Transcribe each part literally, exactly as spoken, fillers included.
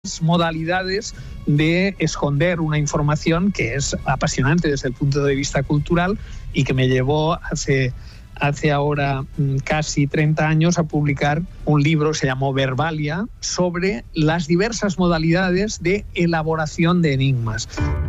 modalidades de esconder una información que es apasionante desde el punto de vista cultural y que me llevó hace, hace ahora casi treinta años a publicar un libro que se llamó Verbalia sobre las diversas modalidades de elaboración de enigmas.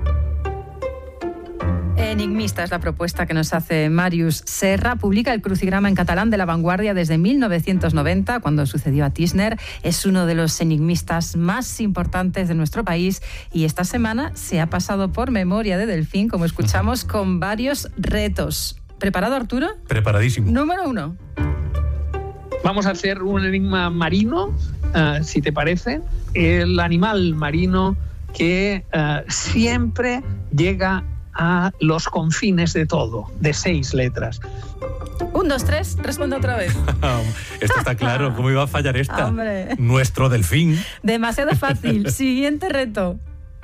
Enigmista es la propuesta que nos hace Màrius Serra. Publica el crucigrama en catalán de La Vanguardia desde mil novecientos noventa, cuando sucedió a Thisner. Es uno de los enigmistas más importantes de nuestro país y esta semana se ha pasado por Memoria de Delfín, como escuchamos, con varios retos. ¿Preparado, Arturo? Preparadísimo. Número uno. Vamos a hacer un enigma marino, uh, si te parece. El animal marino que uh, siempre llega a los confines de todo, de seis letras. Un, dos, tres, responde otra vez. Esto está claro, ¿cómo iba a fallar esta? Hombre. Nuestro delfín. Demasiado fácil. Siguiente reto.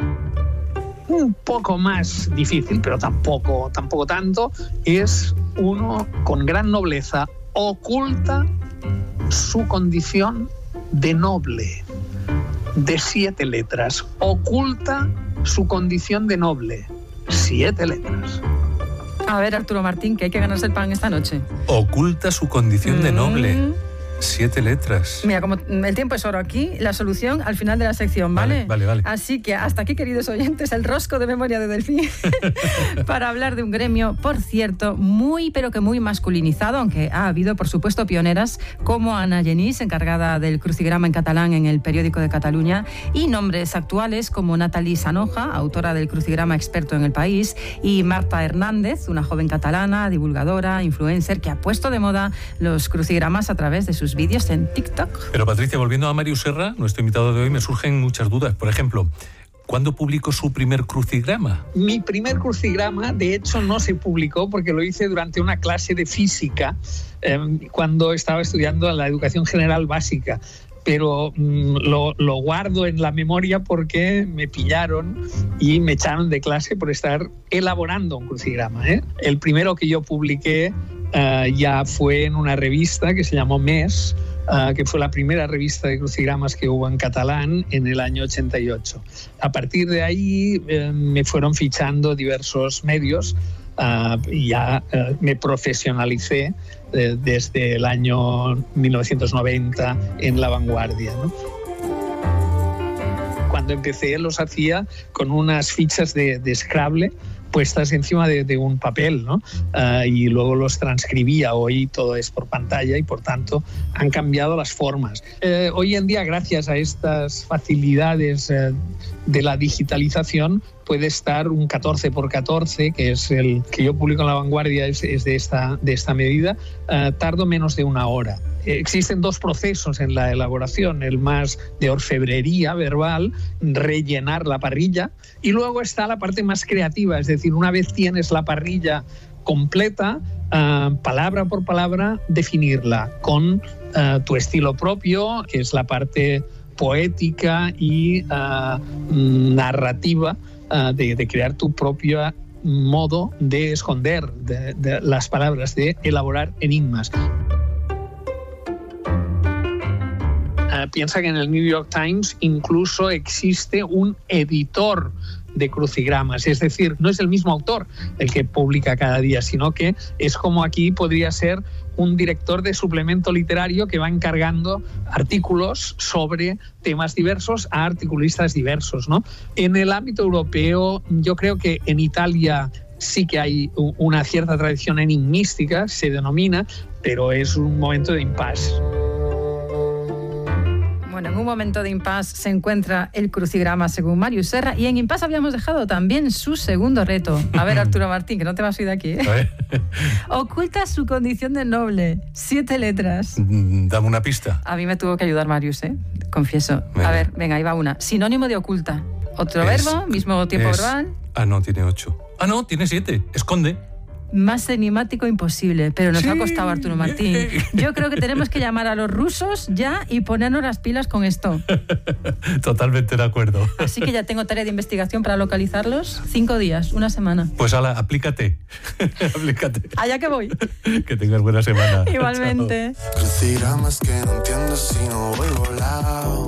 Un poco más difícil, pero tampoco, tampoco tanto, es uno con gran nobleza. Oculta su condición de noble, de siete letras. Oculta su condición de noble. Siete letras. A ver, Arturo Martín, que hay que ganarse el pan esta noche. Oculta su condición mm. de noble. Siete letras. Mira, como el tiempo es oro aquí, la solución al final de la sección, ¿vale? Vale, vale, vale. Así que hasta aquí, queridos oyentes, el rosco de Memoria de Delfín para hablar de un gremio, por cierto, muy, pero que muy masculinizado, aunque ha habido, por supuesto, pioneras como Ana Genís, encargada del crucigrama en catalán en el Periódico de Cataluña, y nombres actuales como Nathalie Sanoja, autora del crucigrama experto en El País, y Marta Hernández, una joven catalana, divulgadora, influencer, que ha puesto de moda los crucigramas a través de sus vídeos en TikTok. Pero Patricia, volviendo a Màrius Serra, nuestro invitado de hoy, me surgen muchas dudas. Por ejemplo, ¿cuándo publicó su primer crucigrama? Mi primer crucigrama, de hecho, no se publicó porque lo hice durante una clase de física eh, cuando estaba estudiando la educación general básica. Pero mmm, lo, lo guardo en la memoria porque me pillaron y me echaron de clase por estar elaborando un crucigrama, ¿eh? El primero que yo publiqué uh, ya fue en una revista que se llamó Mes, uh, que fue la primera revista de crucigramas que hubo en catalán en el año ochenta y ocho. A partir de ahí eh, me fueron fichando diversos medios uh, y ya uh, me profesionalicé desde el año mil novecientos noventa en La Vanguardia, ¿no? Cuando empecé los hacía con unas fichas de, de Scrabble puestas encima de, de un papel, ¿no? Uh, y luego los transcribía. Hoy todo es por pantalla y por tanto han cambiado las formas. Uh, hoy en día, gracias a estas facilidades uh, de la digitalización, puede estar un catorce por catorce, que es el que yo publico en La Vanguardia, es, es de, esta, de esta medida, uh, tardo menos de una hora. Existen dos procesos en la elaboración, el más de orfebrería verbal, rellenar la parrilla, y luego está la parte más creativa, es decir, una vez tienes la parrilla completa, uh, palabra por palabra, definirla con uh, tu estilo propio, que es la parte poética y uh, narrativa, uh, de, de crear tu propio modo de esconder de, de las palabras, de elaborar enigmas. Uh, piensa que en el New York Times incluso existe un editor de crucigramas, es decir, no es el mismo autor el que publica cada día, sino que es como aquí podría ser un director de suplemento literario que va encargando artículos sobre temas diversos a articulistas diversos, ¿no? En el ámbito europeo, yo creo que en Italia sí que hay una cierta tradición enigmística, se denomina, pero es un momento de impasse. Bueno, en un momento de impasse se encuentra el crucigrama según Màrius Serra, y en impasse habíamos dejado también su segundo reto. A ver, Arturo Martín, que no te vas a ir de aquí, ¿eh? Oculta su condición de noble. Siete letras. Dame una pista. A mí me tuvo que ayudar Màrius, ¿eh? Confieso. Venga. A ver, venga, ahí va una. Sinónimo de oculta. Otro es, verbo, mismo tiempo es, verbal. Ah, no, tiene ocho. Ah, no, tiene siete. Esconde. Más enigmático imposible, pero nos sí. ha costado, Arturo Martín. Yo creo que tenemos que llamar a los rusos ya y ponernos las pilas con esto. Totalmente de acuerdo. Así que ya tengo tarea de investigación para localizarlos. Cinco días, una semana. Pues ala, aplícate. aplícate. Allá que voy. Que tengas buena semana. Igualmente. Crucigramas que no entiendo si no voy volado.